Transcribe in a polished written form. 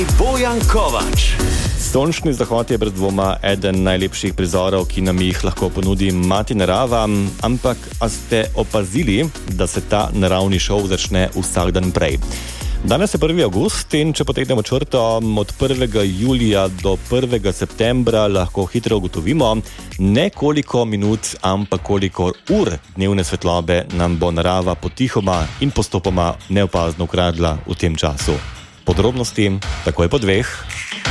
Bojan Kovač. Sončni zahod je brez dvoma eden najlepših prizorov, ki nam jih lahko ponudi mati narava, ampak a ste opazili, da se ta naravni šov začne vsak dan prej? Danes je 1. avgust in če potegnemo črto od 1. julija do 1. septembra, lahko hitro ugotovimo, ne koliko minut, ampak koliko ur dnevne svetlobe nam bo narava potihoma in postopoma neopazno ukradla v tem času. Podrobnosti takoj po 2.